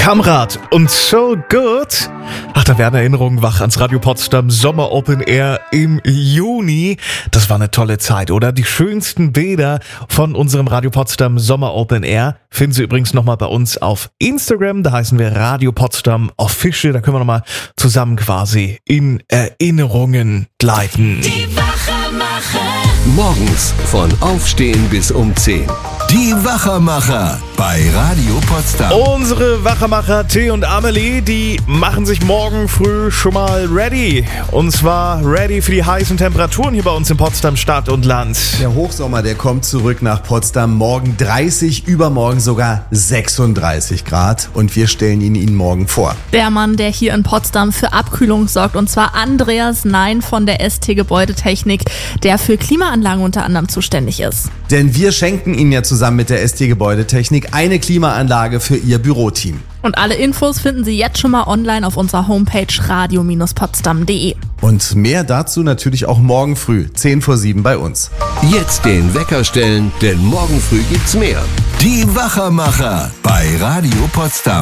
Kamrad und So Good. Ach, da werden Erinnerungen wach ans Radio Potsdam Sommer Open Air im Juni. Das war eine tolle Zeit, oder? Die schönsten Bilder von unserem Radio Potsdam Sommer Open Air finden Sie übrigens nochmal bei uns auf Instagram. Da heißen wir Radio Potsdam Official. Da können wir nochmal zusammen quasi in Erinnerungen gleiten. Die Wachermacher. Morgens von Aufstehen bis um 10. Die Wachermacher bei Radio Potsdam. Unsere Wachermacher T und Amelie, die machen sich morgen früh schon mal ready. Und zwar ready für die heißen Temperaturen hier bei uns in Potsdam Stadt und Land. Der Hochsommer, der kommt zurück nach Potsdam. Morgen 30, übermorgen sogar 36 Grad. Und wir stellen Ihnen morgen vor. Der Mann, der hier in Potsdam für Abkühlung sorgt, und zwar Andreas Nein von der ST Gebäudetechnik, der für Klimaanlagen unter anderem zuständig ist. Denn wir schenken Ihnen ja zusammen mit der ST Gebäudetechnik eine Klimaanlage für Ihr Büroteam. Und alle Infos finden Sie jetzt schon mal online auf unserer Homepage radio-potsdam.de. Und mehr dazu natürlich auch morgen früh, 10 vor 7 bei uns. Jetzt den Wecker stellen, denn morgen früh gibt's mehr. Die Wachermacher bei Radio Potsdam.